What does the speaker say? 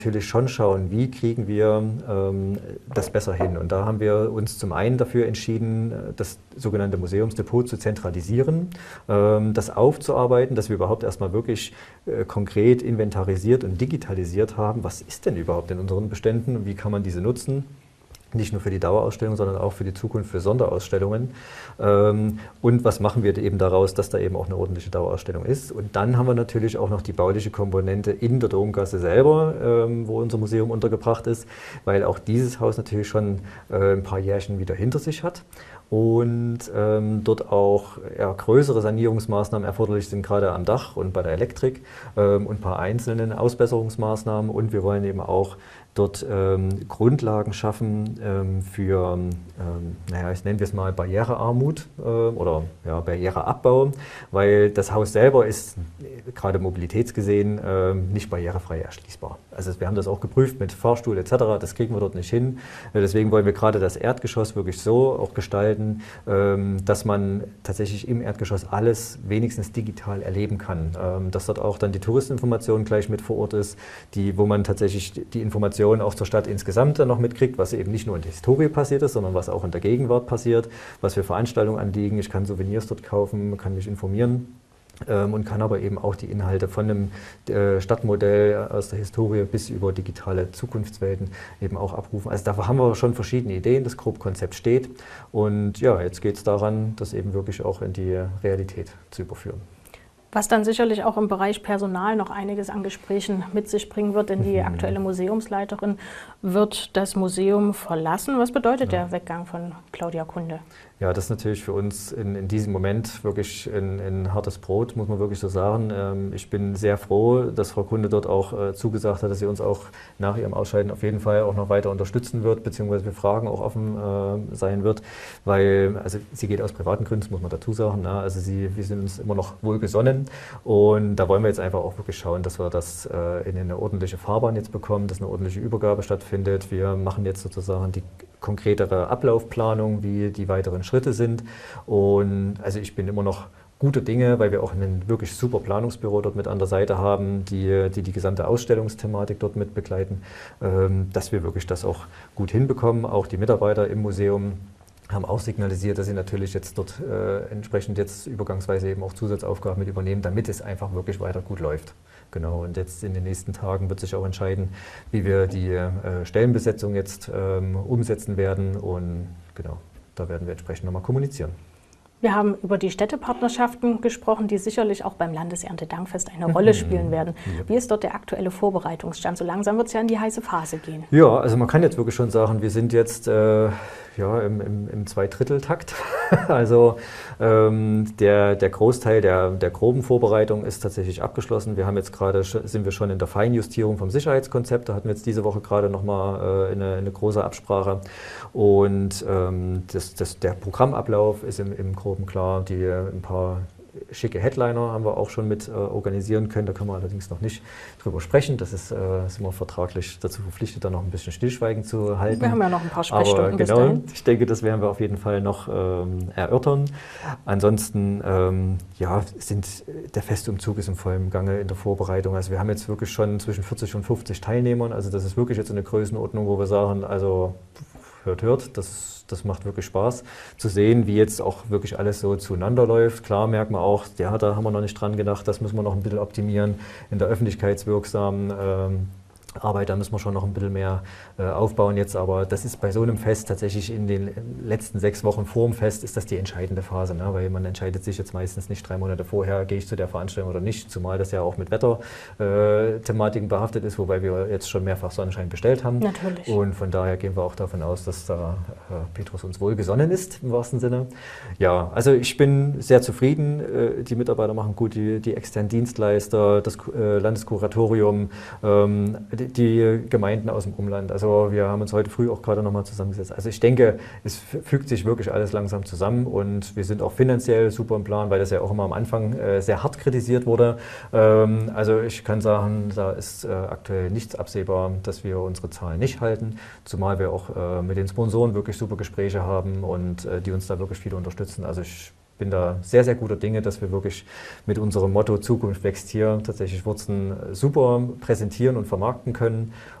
natürlich schon schauen, wie kriegen wir das besser hin. Und da haben wir uns zum einen dafür entschieden, das sogenannte Museumsdepot zu zentralisieren, das aufzuarbeiten, dass wir überhaupt erstmal wirklich konkret inventarisiert und digitalisiert haben. Was ist denn überhaupt in unseren Beständen und wie kann man diese nutzen? Nicht nur für die Dauerausstellung, sondern auch für die Zukunft, für Sonderausstellungen. Und was machen wir eben daraus, dass da eben auch eine ordentliche Dauerausstellung ist. Und dann haben wir natürlich auch noch die bauliche Komponente in der Domgasse selber, wo unser Museum untergebracht ist, weil auch dieses Haus natürlich schon ein paar Jährchen wieder hinter sich hat. Und dort auch größere Sanierungsmaßnahmen erforderlich sind, gerade am Dach und bei der Elektrik und ein paar einzelne Ausbesserungsmaßnahmen. Und wir wollen eben auch dort Grundlagen schaffen für, ich nenne es mal Barrierearmut oder Barriereabbau, weil das Haus selber ist gerade mobilitätsgesehen nicht barrierefrei erschließbar. Also wir haben das auch geprüft mit Fahrstuhl etc., das kriegen wir dort nicht hin. Deswegen wollen wir gerade das Erdgeschoss wirklich so auch gestalten, dass man tatsächlich im Erdgeschoss alles wenigstens digital erleben kann. Dass dort auch dann die Touristinformation gleich mit vor Ort ist, wo man tatsächlich die Informationen auch zur Stadt insgesamt dann noch mitkriegt, was eben nicht nur in der Historie passiert ist, sondern was auch in der Gegenwart passiert, was für Veranstaltungen anliegen. Ich kann Souvenirs dort kaufen, kann mich informieren. Und kann aber eben auch die Inhalte von einem Stadtmodell aus der Historie bis über digitale Zukunftswelten eben auch abrufen. Also da haben wir schon verschiedene Ideen, das Grobkonzept steht und ja, jetzt geht es daran, das eben wirklich auch in die Realität zu überführen. Was dann sicherlich auch im Bereich Personal noch einiges an Gesprächen mit sich bringen wird, denn die aktuelle Museumsleiterin wird das Museum verlassen. Was bedeutet der Weggang von Claudia Kunde? Ja, das ist natürlich für uns in diesem Moment wirklich ein hartes Brot, muss man wirklich so sagen. Ich bin sehr froh, dass Frau Kunde dort auch zugesagt hat, dass sie uns auch nach ihrem Ausscheiden auf jeden Fall auch noch weiter unterstützen wird, beziehungsweise für Fragen auch offen sein wird, weil also sie geht aus privaten Gründen, das muss man dazu sagen. Also wir sind uns immer noch wohlgesonnen und da wollen wir jetzt einfach auch wirklich schauen, dass wir das in eine ordentliche Fahrbahn jetzt bekommen, dass eine ordentliche Übergabe stattfindet. Wir machen jetzt sozusagen die konkretere Ablaufplanung, wie die weiteren Schritte sind. Und also ich bin immer noch gute Dinge, weil wir auch ein wirklich super Planungsbüro dort mit an der Seite haben, die gesamte Ausstellungsthematik dort mit begleiten, dass wir wirklich das auch gut hinbekommen. Auch die Mitarbeiter im Museum haben auch signalisiert, dass sie natürlich jetzt dort entsprechend jetzt übergangsweise eben auch Zusatzaufgaben mit übernehmen, damit es einfach wirklich weiter gut läuft. Genau, und jetzt in den nächsten Tagen wird sich auch entscheiden, wie wir die Stellenbesetzung jetzt umsetzen werden und genau, da werden wir entsprechend nochmal kommunizieren. Wir haben über die Städtepartnerschaften gesprochen, die sicherlich auch beim Landeserntedankfest eine Rolle spielen werden. Wie ist dort der aktuelle Vorbereitungsstand? So langsam wird es ja in die heiße Phase gehen. Ja, also man kann jetzt wirklich schon sagen, wir sind jetzt im Zweidritteltakt. Also der Großteil der groben Vorbereitung ist tatsächlich abgeschlossen. Wir haben jetzt sind wir schon in der Feinjustierung vom Sicherheitskonzept. Da hatten wir jetzt diese Woche gerade nochmal eine große Absprache. Und der Programmablauf ist im Groben klar. Ein paar schicke Headliner haben wir auch schon mit organisieren können. Da können wir allerdings noch nicht drüber sprechen. Das ist, sind wir vertraglich dazu verpflichtet, da noch ein bisschen Stillschweigen zu halten. Wir haben ja noch ein paar Sprechstunden. Aber genau, ich denke, das werden wir auf jeden Fall noch erörtern. Ansonsten, der Festumzug ist im vollen Gange in der Vorbereitung. Also wir haben jetzt wirklich schon zwischen 40 und 50 Teilnehmern. Also das ist wirklich jetzt eine Größenordnung, wo wir sagen, also hört, das macht wirklich Spaß zu sehen, wie jetzt auch wirklich alles so zueinander läuft. Klar merkt man auch, da haben wir noch nicht dran gedacht, das müssen wir noch ein bisschen optimieren in der öffentlichkeitswirksamen Arbeit, da müssen wir schon noch ein bisschen mehr aufbauen jetzt, aber das ist bei so einem Fest tatsächlich in den letzten 6 Wochen vor dem Fest ist das die entscheidende Phase, ne? Weil man entscheidet sich jetzt meistens nicht 3 Monate vorher, gehe ich zu der Veranstaltung oder nicht, zumal das ja auch mit Wetterthematiken behaftet ist, wobei wir jetzt schon mehrfach Sonnenschein bestellt haben. Natürlich. Und von daher gehen wir auch davon aus, dass da Petrus uns wohlgesonnen ist, im wahrsten Sinne. Ja, also ich bin sehr zufrieden, die Mitarbeiter machen gut, die externen Dienstleister, das Landeskuratorium, die Gemeinden aus dem Umland. Also wir haben uns heute früh auch gerade nochmal zusammengesetzt. Also ich denke, es fügt sich wirklich alles langsam zusammen und wir sind auch finanziell super im Plan, weil das ja auch immer am Anfang sehr hart kritisiert wurde. Also ich kann sagen, da ist aktuell nichts absehbar, dass wir unsere Zahlen nicht halten, zumal wir auch mit den Sponsoren wirklich super Gespräche haben und die uns da wirklich viel unterstützen. Also ich bin da sehr, sehr guter Dinge, dass wir wirklich mit unserem Motto Zukunft wächst hier tatsächlich Wurzeln super präsentieren und vermarkten können.